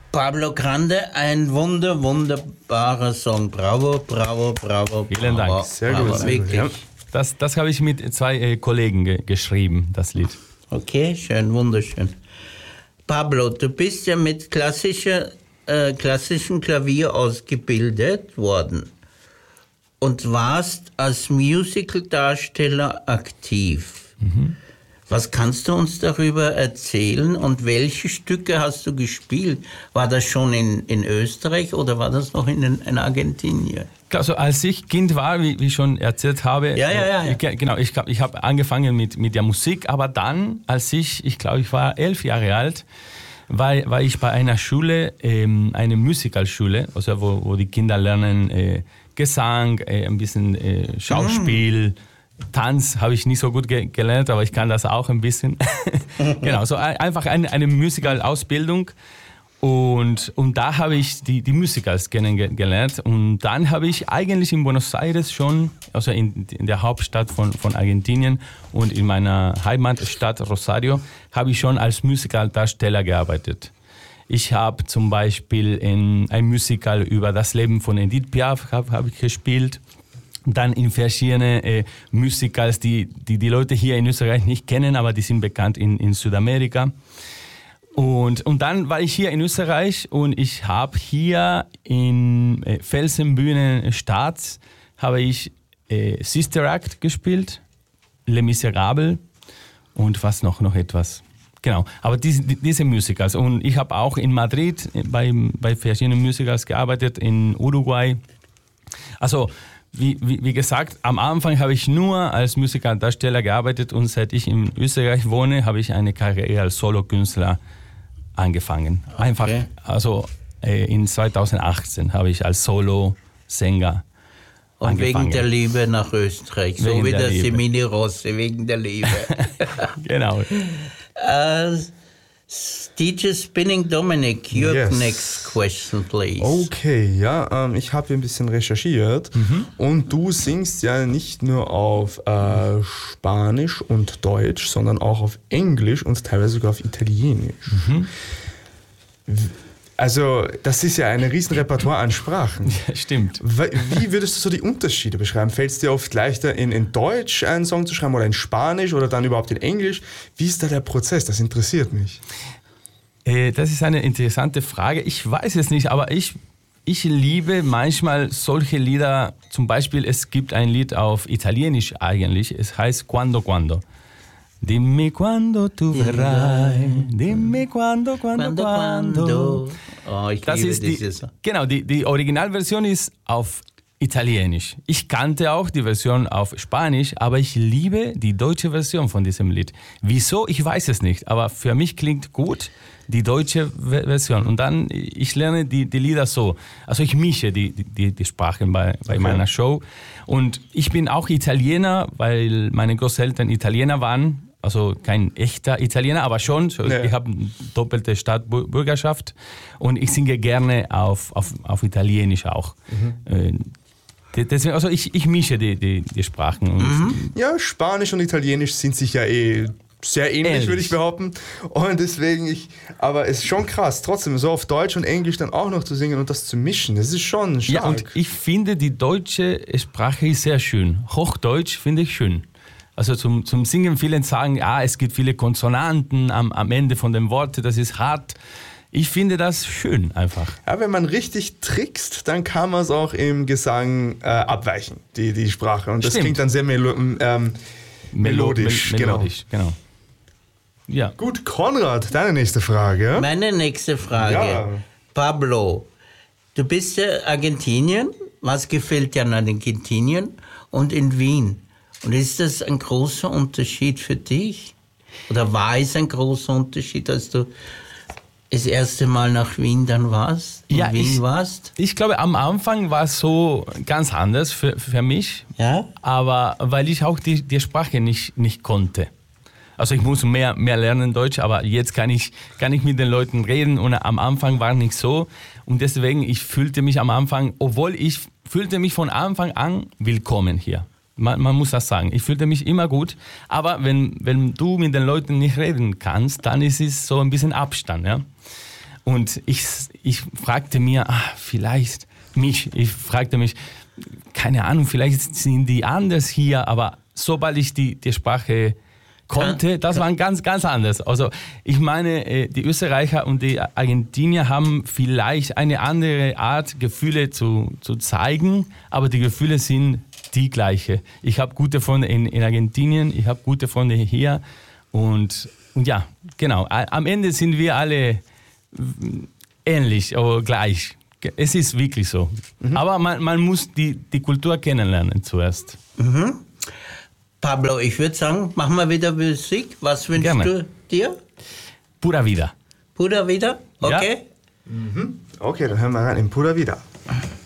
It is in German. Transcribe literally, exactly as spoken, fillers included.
Pablo Grande, ein wunder, wunderbarer Song. Bravo, bravo, bravo. Vielen bravo, Dank. Sehr bravo, gut. Wirklich. Ja. Das, das habe ich mit zwei äh, Kollegen ge- geschrieben, das Lied. Okay, schön, wunderschön. Pablo, du bist ja mit klassischer, äh, klassischem Klavier ausgebildet worden und warst als Musical-Darsteller aktiv. Mhm. Was kannst du uns darüber erzählen und welche Stücke hast du gespielt? War das schon in, in Österreich oder war das noch in, in Argentinien? Also als ich Kind war, wie, wie ich schon erzählt habe, Ja, ja, ja, ja. Ich, genau, ich, glaub, ich habe angefangen mit, mit der Musik, aber dann, als ich, ich glaube, ich war elf Jahre alt, war, war ich bei einer Schule, ähm, eine Musicalschule, also wo, wo die Kinder lernen äh, Gesang, äh, ein bisschen äh, Schauspiel, mm. Tanz habe ich nicht so gut ge- gelernt, aber ich kann das auch ein bisschen. Genau, so ein, einfach eine, eine Musical-Ausbildung. Und, und da habe ich die, die Musicals kennengelernt. Und dann habe ich eigentlich in Buenos Aires schon, also in, in der Hauptstadt von, von Argentinien und in meiner Heimatstadt Rosario, habe ich schon als Musicaldarsteller gearbeitet. Ich habe zum Beispiel in ein Musical über das Leben von Edith Piaf hab, hab ich gespielt. Dann in verschiedene äh, Musicals, die, die die Leute hier in Österreich nicht kennen, aber die sind bekannt in, in Südamerika. Und, und dann war ich hier in Österreich und ich habe hier in äh, Felsenbühnen-Stadt habe ich äh, Sister Act gespielt, Les Miserables und was noch, noch etwas. Genau, aber diese, diese Musicals. Und ich habe auch in Madrid bei, bei verschiedenen Musicals gearbeitet, in Uruguay. Also Wie, wie, wie gesagt, am Anfang habe ich nur als Musicaldarsteller gearbeitet und seit ich in Österreich wohne, habe ich eine Karriere als Solokünstler angefangen. Einfach, okay. also äh, in zweitausendachtzehn habe ich als Solo-Sänger und angefangen. Wegen der Liebe nach Österreich, so wegen wie der der Liebe. Semini Rossi, wegen der Liebe. Genau. Uh, D J Spinning Dominic, your Yes. next question, please. Okay, ja, ähm, ich habe ein bisschen recherchiert mhm. und du singst ja nicht nur auf äh, Spanisch und Deutsch, sondern auch auf Englisch und teilweise sogar auf Italienisch. Mhm. Also das ist ja ein riesen Repertoire an Sprachen. Ja, stimmt. Wie würdest du so die Unterschiede beschreiben? Fällt es dir oft leichter, in, in Deutsch einen Song zu schreiben oder in Spanisch oder dann überhaupt in Englisch? Wie ist da der Prozess? Das interessiert mich. Äh, das ist eine interessante Frage. Ich weiß es nicht, aber ich, ich liebe manchmal solche Lieder. Zum Beispiel, es gibt ein Lied auf Italienisch eigentlich. Es heißt Quando Quando. Dimmi quando tu verrai, dimmi quando, quando, quando. quando. Oh, ich das liebe ist die, dieses. Genau, die, die Originalversion ist auf Italienisch. Ich kannte auch die Version auf Spanisch, aber ich liebe die deutsche Version von diesem Lied. Wieso? Ich weiß es nicht, aber für mich klingt gut die deutsche Version. Und dann, ich lerne die, die Lieder so. Also ich mische die, die, die Sprachen bei, bei okay. meiner Show. Und ich bin auch Italiener, weil meine Großeltern Italiener waren. Also kein echter Italiener, aber schon. So, ja. Ich habe eine doppelte Staatsbürgerschaft und ich singe gerne auf, auf, auf Italienisch auch. Mhm. Deswegen, also ich, ich mische die, die, die Sprachen. Mhm. Ja, Spanisch und Italienisch sind sich ja eh sehr ähnlich, ähnlich, würde ich behaupten. Und deswegen, ich, aber es ist schon krass, trotzdem so auf Deutsch und Englisch dann auch noch zu singen und das zu mischen, das ist schon stark. Ja, und ich finde, die deutsche Sprache ist sehr schön. Hochdeutsch finde ich schön. Also zum, zum Singen, viele sagen, ah, es gibt viele Konsonanten am, am Ende von dem Wort, das ist hart. Ich finde das schön einfach. Ja, wenn man richtig trickst, dann kann man es auch im Gesang äh, abweichen, die, die Sprache. Und das Stimmt. klingt dann sehr melo- ähm, melodisch. Mel- melodisch, genau. genau. Ja. Gut, Konrad, deine nächste Frage. Meine nächste Frage. Ja. Pablo, du bist ja Argentinien. Was gefällt dir an Argentinien und in Wien? Und ist das ein großer Unterschied für dich? Oder war es ein großer Unterschied, als du das erste Mal nach Wien dann warst? In ja, Wien ich, warst? Ich glaube, am Anfang war es so ganz anders für, für mich. Ja? Aber weil ich auch die, die Sprache nicht, nicht konnte. Also ich muss mehr, mehr lernen Deutsch, aber jetzt kann ich, kann ich mit den Leuten reden und am Anfang war nicht so. Und deswegen, ich fühlte mich am Anfang, obwohl ich fühlte mich von Anfang an willkommen hier. Man, man muss das sagen. Ich fühlte mich immer gut, aber wenn, wenn du mit den Leuten nicht reden kannst, dann ist es so ein bisschen Abstand. Ja? Und ich, ich fragte mir, ah, vielleicht mich, ich fragte mich, keine Ahnung, vielleicht sind die anders hier, aber sobald ich die, die Sprache konnte, das war ganz, ganz anders. Also ich meine, die Österreicher und die Argentinier haben vielleicht eine andere Art, Gefühle zu, zu zeigen, aber die Gefühle sind die gleiche. Ich habe gute Freunde in, in Argentinien, ich habe gute Freunde hier und, und ja, genau. Am Ende sind wir alle ähnlich oder gleich. Es ist wirklich so. Mhm. Aber man, man muss die, die Kultur kennenlernen zuerst. Mhm. Pablo, ich würde sagen, machen wir wieder Musik. Was wünschst Gerne. du dir? Pura Vida. Pura Vida? Okay. Ja. Mhm. Okay, dann hören wir rein in Pura Vida.